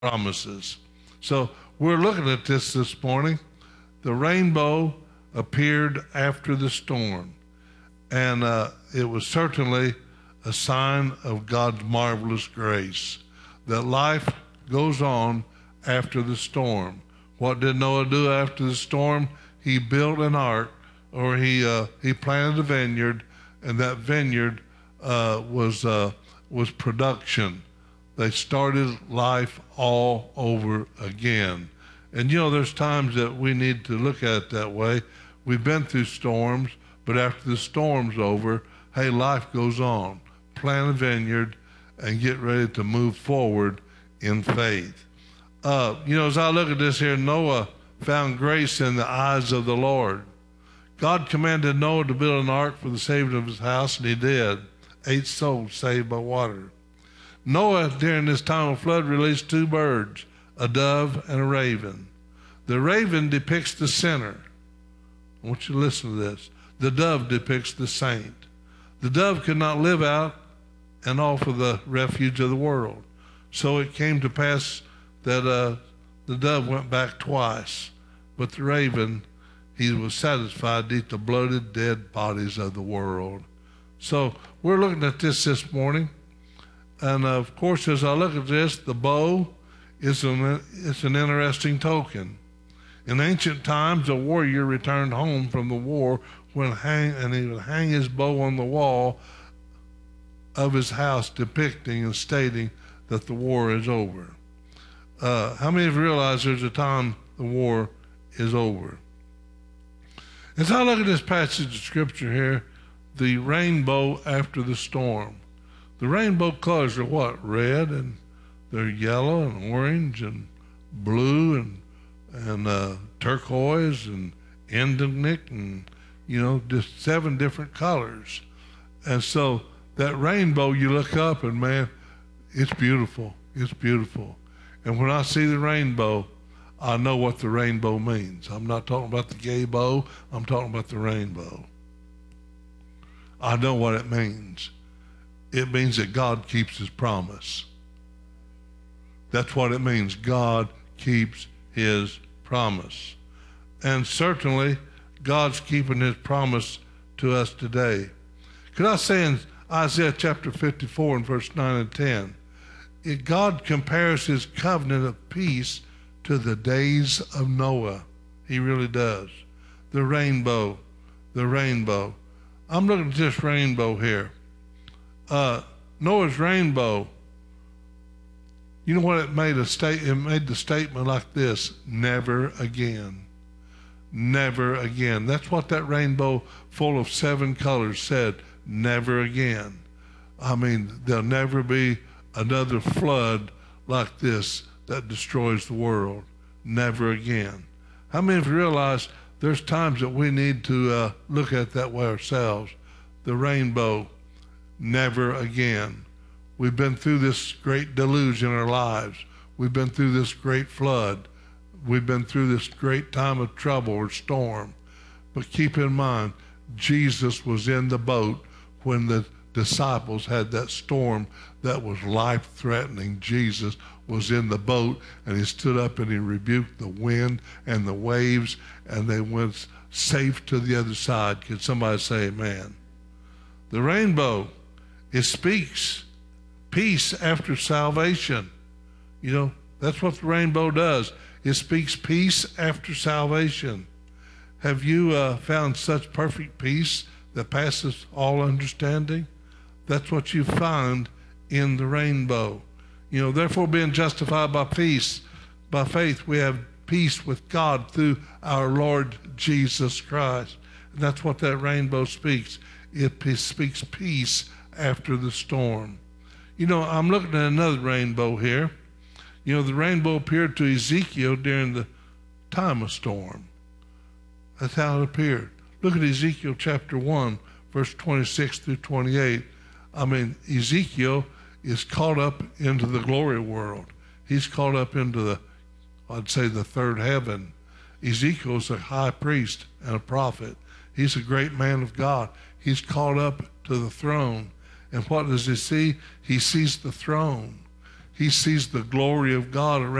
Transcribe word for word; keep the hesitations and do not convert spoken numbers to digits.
promises. So we're looking at this this morning. The rainbow appeared after the storm, and uh, it was certainly a sign of God's marvelous grace, that life goes on after the storm. What did Noah do after the storm? He built an ark, or he uh, he planted a vineyard, and that vineyard uh, was uh, was production. They started life all over again. And you know, there's times that we need to look at it that way. We've been through storms, but after the storm's over, hey, life goes on. Plant a vineyard and get ready to move forward in faith. Uh, you know, as I look at this here, Noah found grace in the eyes of the Lord. God commanded Noah to build an ark for the saving of his house, and he did. Eight souls saved by water. Noah, during this time of flood, released two birds, a dove and a raven. The raven depicts the sinner. I want you to listen to this. The dove depicts the saint. The dove could not live out and offer the refuge of the world. So it came to pass that uh, the dove went back twice. But the raven, he was satisfied to eat the bloated, dead bodies of the world. So we're looking at this this morning. And of course, as I look at this, the bow is an, it's an interesting token. In ancient times, a warrior returned home from the war when hang, and he would hang his bow on the wall of his house, depicting and stating that the war is over. Uh, how many of you realize there's a time the war is over? As I look at this passage of scripture here, the rainbow after the storm. The rainbow colors are what? Red, and they're yellow and orange and blue and and uh, turquoise and indigo, and you know, just seven different colors. And so that rainbow, you look up and man, it's beautiful. It's beautiful. And when I see the rainbow, I know what the rainbow means. I'm not talking about the gay bow. I'm talking about the rainbow. I know what it means. It means that God keeps his promise. That's what it means. God keeps his promise. And certainly, God's keeping his promise to us today. Could I say in Isaiah chapter fifty-four and verse nine and ten, it, God compares his covenant of peace to the days of Noah. He really does. The rainbow, the rainbow. I'm looking at this rainbow here. Uh, Noah's rainbow, you know what it made a state? It made the statement like this: never again, never again. That's what that rainbow full of seven colors said. Never again. I mean, there'll never be another flood like this that destroys the world. Never again. How many of you realize there's times that we need to uh, look at that way ourselves? The rainbow, never again. We've been through this great deluge in our lives. We've been through this great flood. We've been through this great time of trouble or storm. But keep in mind, Jesus was in the boat when the disciples had that storm that was life-threatening. Jesus was in the boat, and he stood up and he rebuked the wind and the waves, and they went safe to the other side. Can somebody say amen? The rainbow, it speaks peace after salvation. You know, that's what the rainbow does. It speaks peace after salvation. Have you uh, found such perfect peace that passes all understanding? That's what you find in the rainbow. You know, therefore being justified by peace, by faith, we have peace with God through our Lord Jesus Christ. And that's what that rainbow speaks. It speaks peace after the storm. You know, I'm looking at another rainbow here. You know, the rainbow appeared to Ezekiel during the time of storm. That's how it appeared. Look at Ezekiel chapter one, verse twenty-six through twenty-eight. I mean, Ezekiel is caught up into the glory world. He's caught up into the, I'd say, the third heaven. Ezekiel's a high priest and a prophet. He's a great man of God. He's caught up to the throne. And what does he see? He sees the throne. he sees the glory of God around.